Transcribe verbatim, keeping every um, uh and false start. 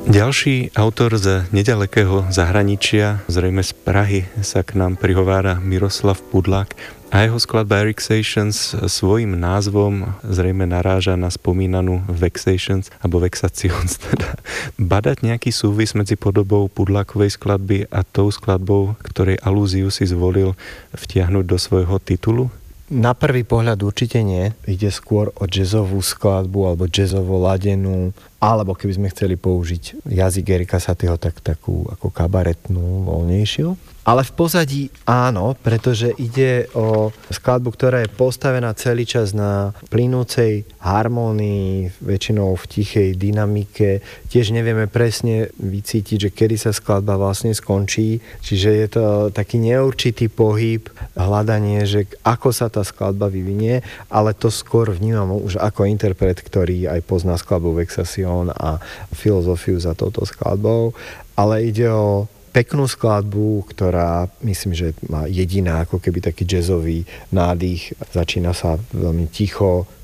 Ďalší autor z nedalekého zahraničia, zrejme z Prahy, sa k nám prihovára Miroslav Pudlák a jeho skladba Erixations svojím názvom zrejme naráža na spomínanú Vexations alebo Vexations. Teda badať nejaký súvis medzi podobou Pudlákovej skladby a tou skladbou, ktorej alúziu si zvolil vtiahnuť do svojho titulu? Na prvý pohľad určite nie. Ide skôr o jazzovú skladbu alebo jazzovo ladenú, alebo keby sme chceli použiť jazyk Erika Satieho, tak takú ako kabaretnú, voľnejšiu. Ale v pozadí áno, pretože ide o skladbu, ktorá je postavená celý čas na plynúcej harmónii, väčšinou v tichej dynamike. Tiež nevieme presne vycítiť, že kedy sa skladba vlastne skončí. Čiže je to taký neurčitý pohyb, hľadanie, že ako sa tá skladba vyvinie, ale to skôr vnímam už ako interpret, ktorý aj pozná skladbu Vexation a filozofiu za touto skladbou. Ale ide o peknú skladbu, ktorá myslím, že má jediná ako keby taký jazzový nádych. Začína sa veľmi ticho,